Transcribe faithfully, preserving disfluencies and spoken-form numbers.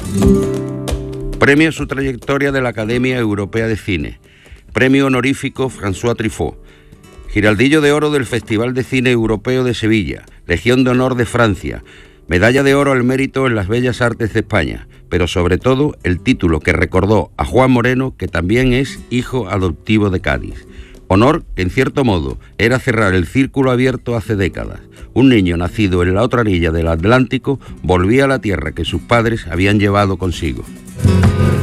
Premio a su trayectoria de la Academia Europea de Cine. Premio honorífico François Truffaut. Giraldillo de Oro del Festival de Cine Europeo de Sevilla. Legión de Honor de Francia. Medalla de Oro al Mérito en las Bellas Artes de España. Pero sobre todo el título que recordó a Juan Moreno, que también es hijo adoptivo de Cádiz. Honor que, en cierto modo, era cerrar el círculo abierto hace décadas. Un niño nacido en la otra orilla del Atlántico volvía a la tierra que sus padres habían llevado consigo.